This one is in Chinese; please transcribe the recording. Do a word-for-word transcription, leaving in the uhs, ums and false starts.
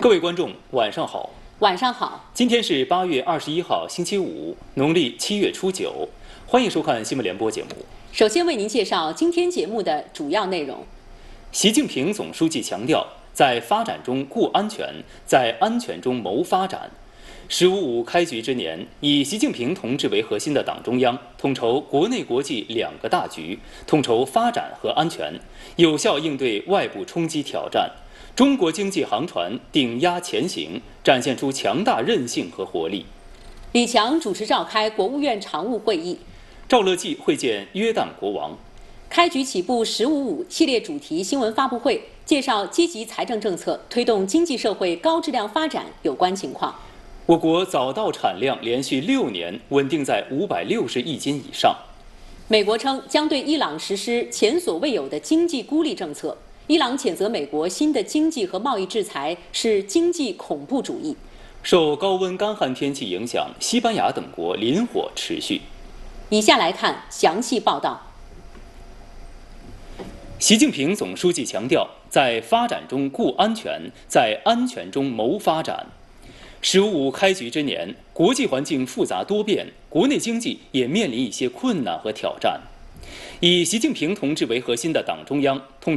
各位观众，晚上好。 晚上好。 今天是八月二十一号，星期五，农历七月初九。欢迎收看新闻联播节目。 首先为您介绍今天节目的主要内容。 习近平总书记强调，在发展中顾安全，在安全中谋发展。十五五开局之年，以习近平同志为核心的党中央统筹国内国际两个大局，统筹发展和安全，有效应对外部冲击挑战。中国经济航船顶压前行，展现出强大韧性和活力。 李强主持召开国务院常务会议。 赵乐际会见约旦国王。 开局起步“十五五”系列主题新闻发布会，介绍积极财政政策推动经济社会高质量发展有关情况。 我国早稻产量连续六年稳定在五百六十亿斤以上。 美国称将对伊朗实施前所未有的经济孤立政策。伊朗谴责美国新的经济和贸易制裁是经济恐怖主义。 受高温干旱天气影响，西班牙等国林火持续。 以下来看详细报道。 习近平总书记强调，在发展中顾安全，在安全中谋发展。十五五开局之年，国际环境复杂多变，国内经济也面临一些困难和挑战。以习近平同志为核心的党中央统